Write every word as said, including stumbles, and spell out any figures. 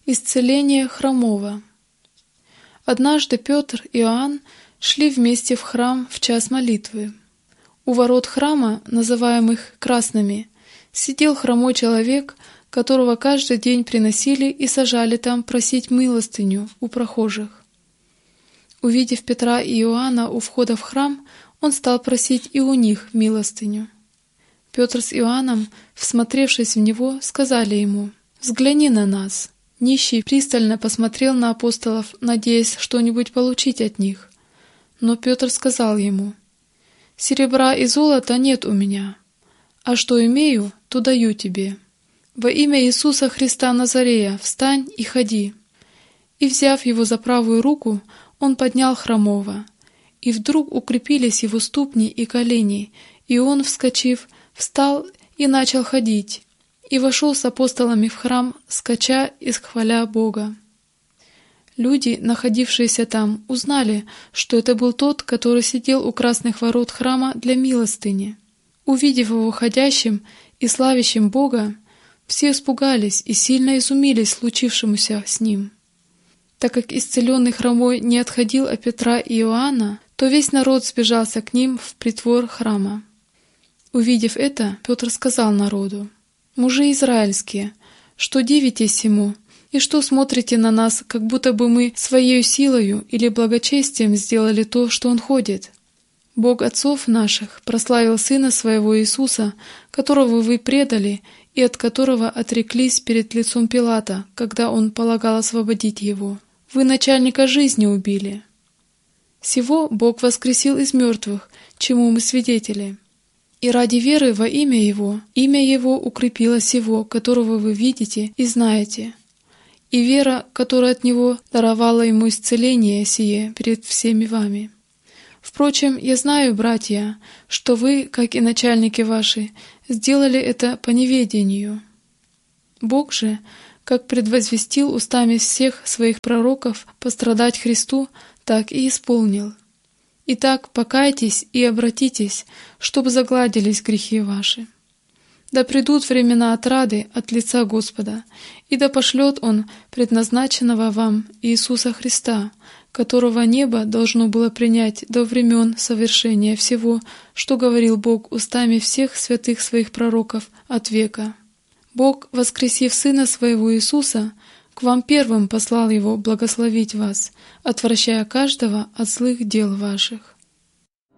Исцеление хромого. Однажды Петр и Иоанн шли вместе в храм в час молитвы. У ворот храма, называемых красными, сидел хромой человек, которого каждый день приносили и сажали там просить милостыню у прохожих. Увидев Петра и Иоанна у входа в храм, он стал просить и у них милостыню. Петр с Иоанном, всмотревшись в него, сказали ему: «Взгляни на нас». Нищий пристально посмотрел на апостолов, надеясь что-нибудь получить от них. Но Петр сказал ему: «Серебра и золота нет у меня, а что имею, то даю тебе. Во имя Иисуса Христа Назарея встань и ходи». И, взяв его за правую руку, он поднял хромого. И вдруг укрепились его ступни и колени, и он, вскочив, встал и начал ходить, и вошел с апостолами в храм, скача и хваля Бога. Люди, находившиеся там, узнали, что это был тот, который сидел у красных ворот храма для милостыни. Увидев его ходящим и славящим Бога, все испугались и сильно изумились случившемуся с ним. Так как исцеленный хромой не отходил от Петра и Иоанна, то весь народ сбежался к ним в притвор храма. Увидев это, Петр сказал народу: «Мужи израильские, что дивитесь сему, и что смотрите на нас, как будто бы мы своей силою или благочестием сделали то, что он ходит? Бог отцов наших прославил Сына Своего Иисуса, которого вы предали и от которого отреклись перед лицом Пилата, когда он полагал освободить его. Вы начальника жизни убили. Сего Бог воскресил из мертвых, чему мы свидетели. И ради веры во имя Его, имя Его укрепило сего, которого вы видите и знаете. И вера, которая от Него даровала Ему исцеление сие перед всеми вами. Впрочем, я знаю, братья, что вы, как и начальники ваши, сделали это по неведению. Бог же, как предвозвестил устами всех своих пророков пострадать Христу, так и исполнил. Итак, покайтесь и обратитесь, чтобы загладились грехи ваши. Да придут времена отрады от лица Господа, и да пошлет Он предназначенного вам Иисуса Христа, которого небо должно было принять до времен совершения всего, что говорил Бог устами всех святых Своих пророков от века. Бог, воскресив Сына Своего Иисуса, к вам первым послал Его благословить вас, отвращая каждого от злых дел ваших.